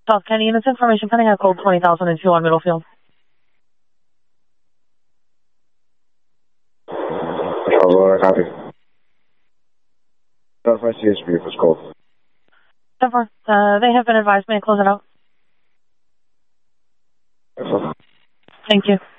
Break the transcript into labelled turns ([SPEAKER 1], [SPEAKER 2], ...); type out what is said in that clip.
[SPEAKER 1] South County Units Information pending at code 20,002 on Middlefield.
[SPEAKER 2] Copy. Verify CSV for scope.
[SPEAKER 1] 10-4. They have been advised. May I close it out?
[SPEAKER 2] Excellent.
[SPEAKER 1] Thank you.